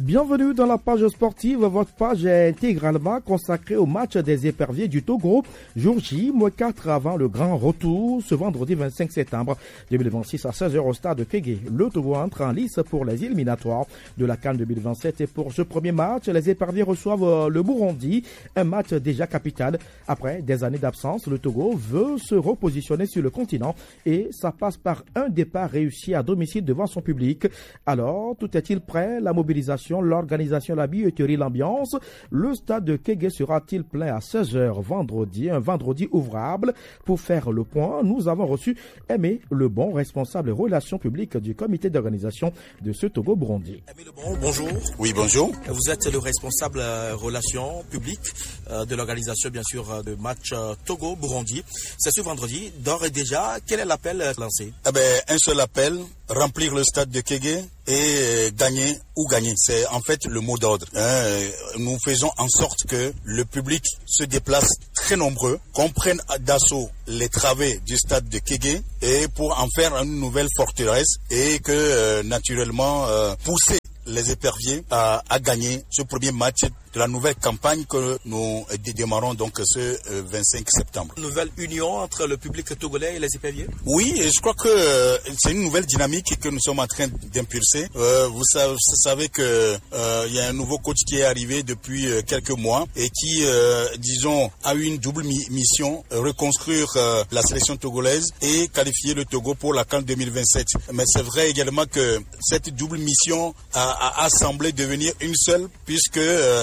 Bienvenue dans la page sportive. Votre page est intégralement consacrée au match des éperviers du Togo. Jour J, mois 4 avant le grand retour, ce vendredi 25 septembre 2026 à 16h au stade de Kégué. Le Togo entre en lice pour les éliminatoires de la CAN 2027. Et pour ce premier match, les éperviers reçoivent le Burundi. Un match déjà capital. Après des années d'absence, le Togo veut se repositionner sur le continent et ça passe par un départ réussi à domicile devant son public. Alors, tout est-il prêt? La mobilisation, l'organisation, la billetterie, l'ambiance. Le stade de Kégué sera-t-il plein à 16h vendredi? Un vendredi ouvrable. Pour faire le point, nous avons reçu Aimé Lebon, responsable relations publiques du comité d'organisation de ce Togo-Burundi. Aimé Lebon, bonjour. Oui, bonjour. Vous êtes le responsable relations publiques de l'organisation, bien sûr, de match Togo-Burundi. C'est ce vendredi. D'ores et déjà, quel est l'appel lancé? Un seul appel, remplir le stade de Kégué et gagner ou gagner. C'est en fait le mot d'ordre. Nous faisons en sorte que le public se déplace très nombreux, qu'on prenne d'assaut les travées du stade de Kégué et pour en faire une nouvelle forteresse et que naturellement pousser les éperviers à gagner ce premier match de la nouvelle campagne que nous démarrons donc ce 25 septembre. Nouvelle union entre le public togolais et les éperviers? Oui, et je crois que c'est une nouvelle dynamique que nous sommes en train d'impulser. Vous savez que il y a un nouveau coach qui est arrivé depuis quelques mois et qui, disons, a eu une double mission, reconstruire la sélection togolaise et qualifier le Togo pour la CAN 2027. Mais c'est vrai également que cette double mission a semblé devenir une seule puisque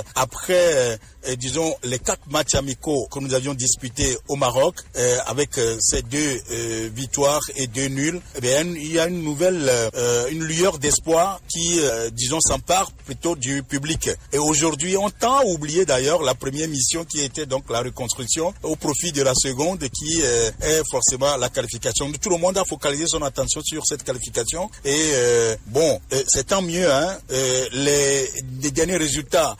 après, disons, les 4 matchs amicaux que nous avions disputés au Maroc, avec ces 2 victoires et 2 nuls, il y a une nouvelle, une lueur d'espoir qui, disons, s'empare plutôt du public. Et aujourd'hui, on tend à oublier d'ailleurs la première mission qui était donc la reconstruction au profit de la seconde qui est forcément la qualification. Tout le monde a focalisé son attention sur cette qualification et c'est tant mieux, hein. Les derniers résultats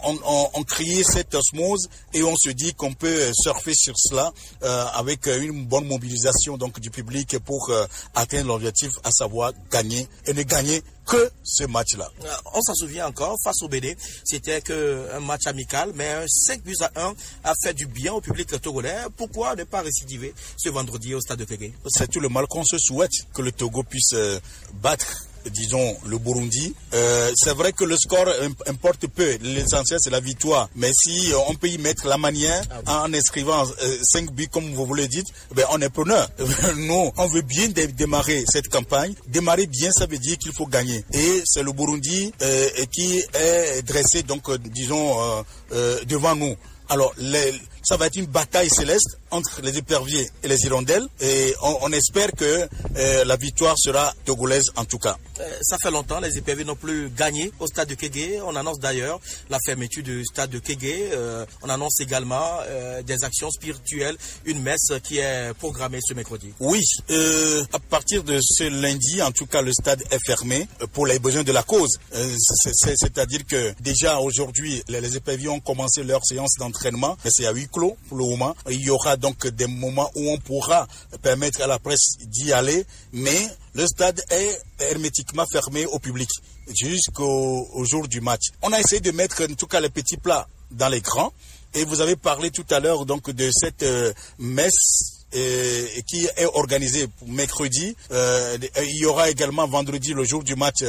ont créé cette osmose et on se dit qu'on peut surfer sur cela avec une bonne mobilisation donc du public pour atteindre l'objectif, à savoir gagner et ne gagner que ce match-là. On s'en souvient encore, face au Bénin, c'était qu'un match amical, mais un 5-1 a fait du bien au public togolais. Pourquoi ne pas récidiver ce vendredi au stade de Kégué? C'est tout le mal qu'on se souhaite, que le Togo puisse battre, disons, le Burundi. C'est vrai que le score importe peu. L'essentiel, c'est la victoire. Mais si on peut y mettre la manière en inscrivant 5 buts, comme vous le dites, on est preneur. Nous, on veut bien démarrer cette campagne. Démarrer bien, ça veut dire qu'il faut gagner. Et c'est le Burundi qui est dressé, donc, disons, devant nous. Alors, ça va être une bataille céleste entre les éperviers et les hirondelles et on espère que la victoire sera togolaise en tout cas. Ça fait longtemps, les éperviers n'ont plus gagné au stade de Kégué. On annonce d'ailleurs la fermeture du stade de Kégué. On annonce également des actions spirituelles, une messe qui est programmée ce mercredi. Oui, à partir de ce lundi, en tout cas, le stade est fermé pour les besoins de la cause. C'est-à-dire que déjà aujourd'hui, les éperviers ont commencé leur séance d'entraînement, mais c'est à huis clos pour le moment. Il y aura donc des moments où on pourra permettre à la presse d'y aller, mais le stade est hermétiquement fermé au public jusqu'au jour du match. On a essayé de mettre en tout cas les petits plats dans les grands et vous avez parlé tout à l'heure donc de cette messe qui est organisé pour mercredi. Il y aura également vendredi, le jour du match,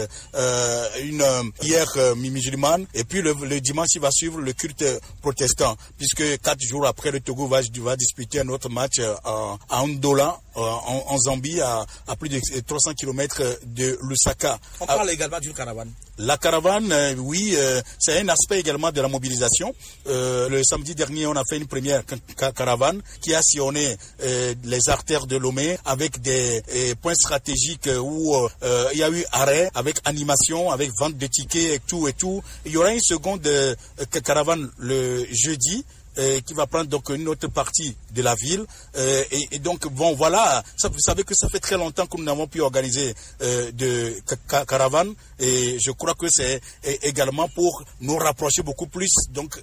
une prière musulmane. Et puis le dimanche, il va suivre le culte protestant, puisque 4 jours après, le Togo va disputer un autre match à Ndola, en Zambie, à plus de 300 km de Lusaka. On parle également d'une caravane. La caravane, oui, c'est un aspect également de la mobilisation. Le samedi dernier, on a fait une première caravane qui a sillonné les artères de Lomé avec des points stratégiques où il y a eu arrêt avec animation, avec vente de tickets et tout. Il y aura une seconde caravane le jeudi qui va prendre donc une autre partie de la ville et donc bon voilà, ça, vous savez que ça fait très longtemps que nous n'avons pu organiser de caravane et je crois que c'est également pour nous rapprocher beaucoup plus donc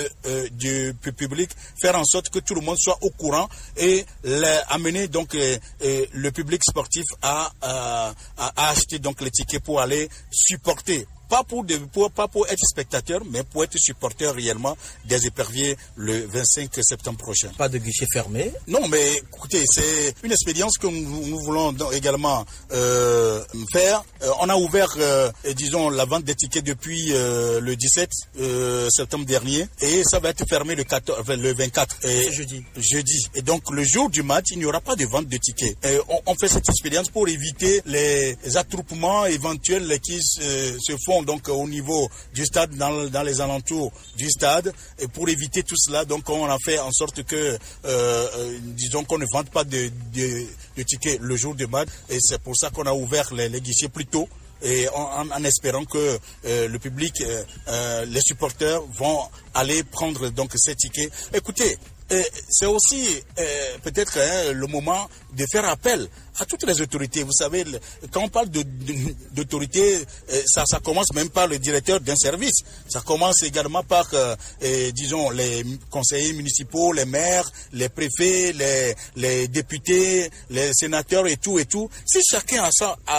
du public, faire en sorte que tout le monde soit au courant et amener donc le public sportif à acheter donc les tickets pour aller supporter pas pour être spectateur, mais pour être supporter réellement des éperviers le 25 septembre prochain. Pas de guichet fermé? Non, mais écoutez, c'est une expérience que nous voulons également faire. On a ouvert, disons, la vente des tickets depuis le 17 septembre dernier, et ça va être fermé le 24. C'est jeudi. Et donc, le jour du match, il n'y aura pas de vente de tickets. Et on fait cette expérience pour éviter les attroupements éventuels qui se font donc au niveau du stade, dans les alentours du stade, et pour éviter tout cela, donc on a fait en sorte que disons qu'on ne vende pas de tickets le jour du match, et c'est pour ça qu'on a ouvert les guichets plus tôt, et en espérant que le public, les supporters vont aller prendre donc ces tickets. Écoutez, c'est aussi peut-être le moment de faire appel à toutes les autorités. Vous savez, quand on parle d'autorité, ça commence même par le directeur d'un service. Ça commence également par, disons, les conseillers municipaux, les maires, les préfets, les députés, les sénateurs et tout. Si chacun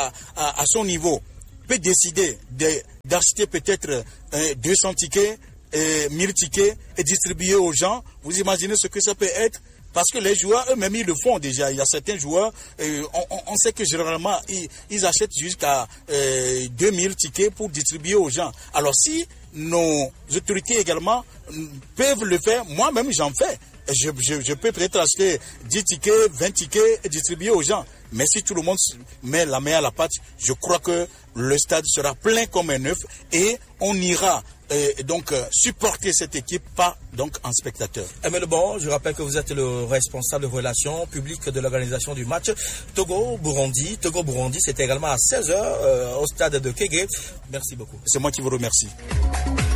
à son niveau peut décider d'acheter peut-être 200 tickets, 1000 tickets et distribuer aux gens, vous imaginez ce que ça peut être? Parce que les joueurs eux-mêmes, ils le font déjà. Il y a certains joueurs, on sait que généralement, ils achètent jusqu'à 2000 tickets pour distribuer aux gens. Alors si nos autorités également peuvent le faire, moi-même j'en fais. Je peux peut-être acheter 10 tickets, 20 tickets et distribuer aux gens. Mais si tout le monde met la main à la pâte, je crois que le stade sera plein comme un œuf, et on ira donc supporter cette équipe, pas donc en spectateur. Emile Bon, je rappelle que vous êtes le responsable de relations publiques de l'organisation du match Togo-Burundi. Togo-Burundi, c'est également à 16h au stade de Kégué. Merci beaucoup. C'est moi qui vous remercie.